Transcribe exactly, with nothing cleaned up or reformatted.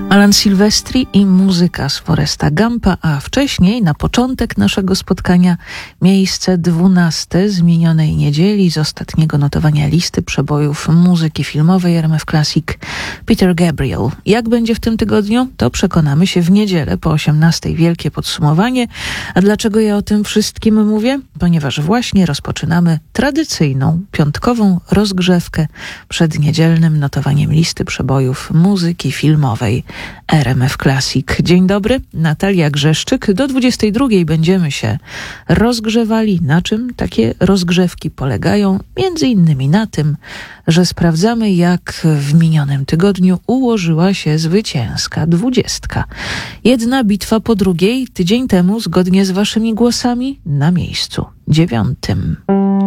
Alan Silvestri i muzyka z Foresta Gumpa, a wcześniej, na początek naszego spotkania, miejsce dwunaste z minionej niedzieli, z ostatniego notowania listy przebojów muzyki filmowej R M F Classic, Peter Gabriel. Jak będzie w tym tygodniu? To przekonamy się w niedzielę po osiemnastej. Wielkie podsumowanie. A dlaczego ja o tym wszystkim mówię? Ponieważ właśnie rozpoczynamy tradycyjną, piątkową rozgrzewkę przed niedzielnym notowaniem listy przebojów muzyki filmowej R M F Classic. Dzień dobry, Natalia Grzeszczyk. Do dwudziestej drugiej będziemy się rozgrzewali. Na czym takie rozgrzewki polegają? Między innymi na tym, że sprawdzamy, jak w minionym tygodniu ułożyła się zwycięska dwudziestka. Jedna bitwa po drugiej, tydzień temu, zgodnie z waszymi głosami, na miejscu dziewiątym.